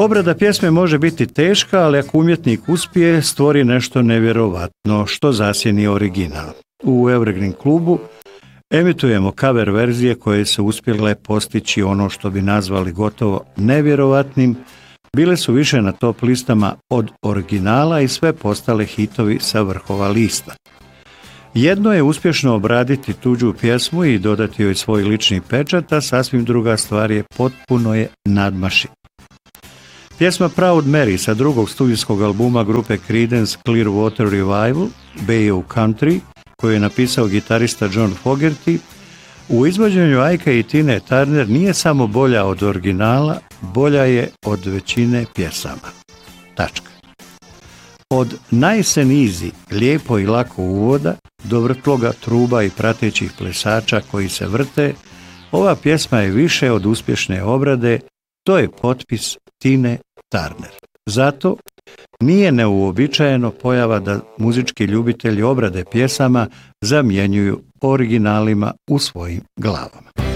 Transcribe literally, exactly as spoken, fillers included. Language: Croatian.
Obrada pjesme može biti teška, ali ako umjetnik uspije, stvori nešto nevjerovatno što zasjeni original. U Evergreen klubu emitujemo cover verzije koje su uspjele postići ono što bi nazvali gotovo nevjerovatnim. Bile su više na top listama od originala i sve postale hitovi sa vrhova lista. Jedno je uspješno obraditi tuđu pjesmu i dodati joj svoj lični pečat, a sasvim druga stvar je potpuno je nadmašiti. Pjesma Proud Mary sa drugog studijskog albuma grupe Creedence Clearwater Revival, Bayou Country, koju je napisao gitarista John Fogerty, u izvođenju Ajka i Tine Turner nije samo bolja od originala, bolja je od većine pjesama. Tačka. Od Nice and Easy, lijepo i lako uvoda, do vrtloga truba i pratećih plesača koji se vrte, ova pjesma je više od uspješne obrade, to je potpis Tine Turner. Zato nije neuobičajeno pojava da muzički ljubitelji obrade pjesama zamjenjuju originalima u svojim glavama.